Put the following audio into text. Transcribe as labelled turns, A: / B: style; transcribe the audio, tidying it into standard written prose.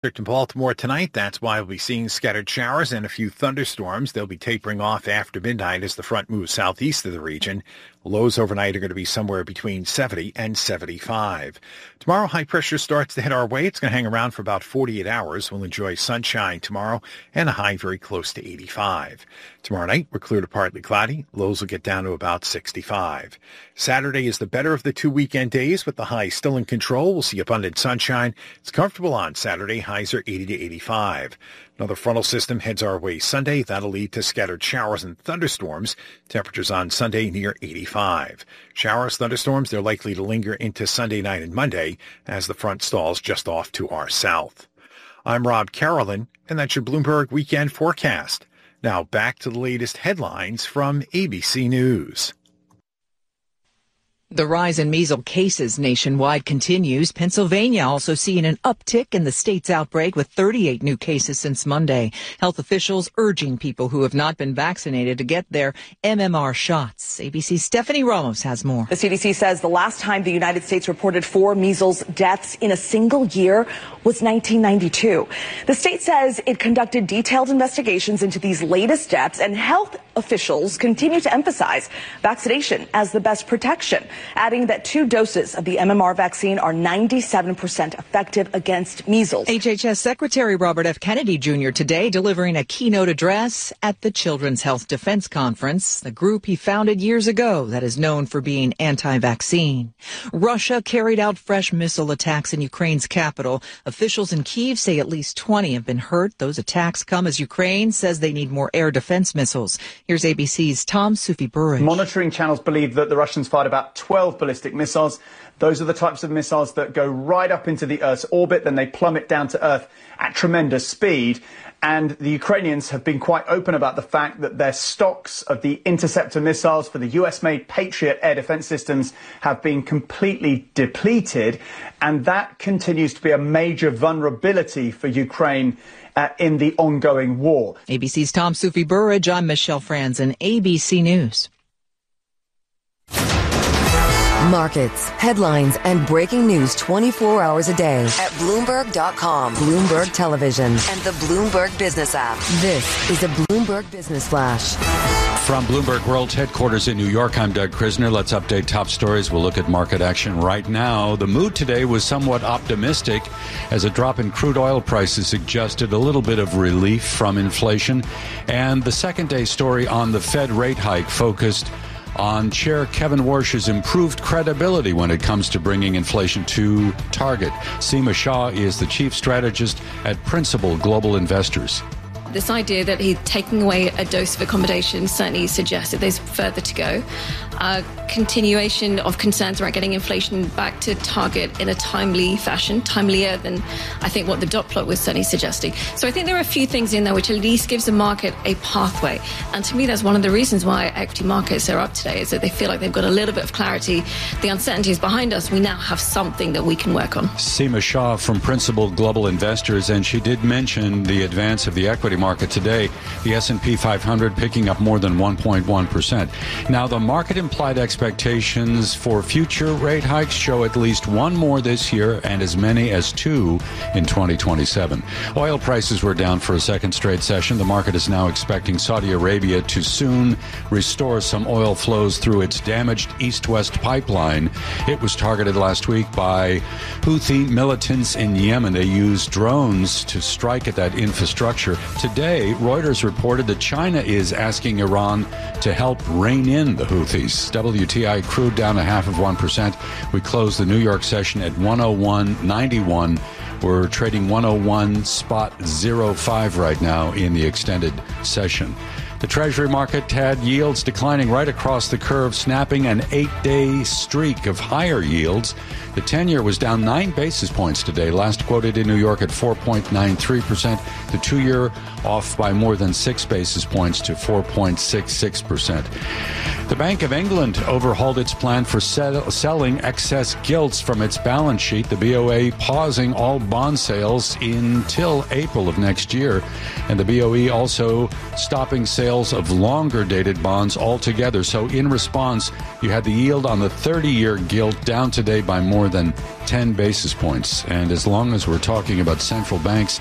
A: In Baltimore tonight, that's why we'll be seeing scattered showers and a few thunderstorms. They'll be tapering off after midnight as the front moves southeast of the region. Lows overnight are going to be somewhere between 70 and 75. Tomorrow, high pressure starts to head our way. It's going to hang around for about 48 hours. We'll enjoy sunshine tomorrow and a high very close to 85. Tomorrow night, we're clear to partly cloudy. Lows will get down to about 65. Saturday is the better of the two weekend days with the high still in control. We'll see abundant sunshine. It's comfortable on Saturday. Highs are 80 to 85. Another frontal system heads our way Sunday. That'll lead to scattered showers and thunderstorms. Temperatures on Sunday near 85. Showers, thunderstorms, they're likely to linger into Sunday night and Monday as the front stalls just off to our south. I'm Rob Carolyn, and that's your Bloomberg Weekend Forecast. Now back to the latest headlines from ABC News.
B: The rise in measles cases nationwide continues. Pennsylvania also seeing an uptick in the state's outbreak with 38 new cases since Monday. Health officials urging people who have not been vaccinated to get their MMR shots. ABC's Stephanie Ramos has more.
C: The CDC says the last time the United States reported 4 measles deaths in a single year was 1992. The state says it conducted detailed investigations into these latest deaths, and health officials continue to emphasize vaccination as the best protection, adding that 2 doses of the MMR vaccine are 97% effective against measles.
B: HHS Secretary Robert F. Kennedy Jr. today delivering a keynote address at the Children's Health Defense Conference, the group he founded years ago that is known for being anti-vaccine. Russia carried out fresh missile attacks in Ukraine's capital. Officials in Kyiv say at least 20 have been hurt. Those attacks come as Ukraine says they need more air defense missiles. Here's ABC's Tom Sufi-Burridge.
D: Monitoring channels believe that the Russians fired about 12 ballistic missiles. Those are the types of missiles that go right up into the Earth's orbit, then they plummet down to Earth at tremendous speed. And the Ukrainians have been quite open about the fact that their stocks of the interceptor missiles for the US-made Patriot air defense systems have been completely depleted. And that continues to be a major vulnerability for Ukraine in the ongoing war.
B: ABC's Tom Sufi-Burridge. I'm Michelle Franzen, ABC News.
E: Markets, headlines, and breaking news 24 hours a day at Bloomberg.com, Bloomberg Television, and the Bloomberg Business app. This is a Bloomberg Business Flash.
F: From Bloomberg World Headquarters in New York, I'm Doug Krisner. Let's update top stories. We'll look at market action right now. The mood today was somewhat optimistic as a drop in crude oil prices suggested a little bit of relief from inflation. And the second-day story on the Fed rate hike focused on Chair Kevin Warsh's improved credibility when it comes to bringing inflation to target. Seema Shah is the chief strategist at Principal Global Investors.
G: This idea that he's taking away a dose of accommodation certainly suggests that there's further to go. Continuation of concerns around getting inflation back to target in a timely fashion, timelier than I think what the dot plot was certainly suggesting. So I think there are a few things in there which at least gives the market a pathway. And to me, that's one of the reasons why equity markets are up today, is that they feel like they've got a little bit of clarity. The uncertainty is behind us. We now have something that we can work on.
F: Seema Shah from Principal Global Investors, and she did mention the advance of the equity market today. The S&P 500 picking up more than 1.1%. Now, the market implied expectations for future rate hikes show at least one more this year and as many as 2 in 2027. Oil prices were down for a second straight session. The market is now expecting Saudi Arabia to soon restore some oil flows through its damaged east-west pipeline. It was targeted last week by Houthi militants in Yemen. They used drones to strike at that infrastructure. Today, Reuters reported that China is asking Iran to help rein in the Houthis. WTI crude down 0.5%. We closed the New York session at 101.91. We're trading 101.05 right now in the extended session. The Treasury market had yields declining right across the curve, snapping an 8-day streak of higher yields. The 10-year was down 9 basis points today, last quoted in New York at 4.93%. The 2-year off by more than 6 basis points to 4.66%. The Bank of England overhauled its plan for selling excess gilts from its balance sheet. The BOE pausing all bond sales until April of next year. And the BOE also stopping sales sales of longer-dated bonds altogether. So in response, you had the yield on the 30-year gilt down today by more than 10 basis points. And as long as we're talking about central banks,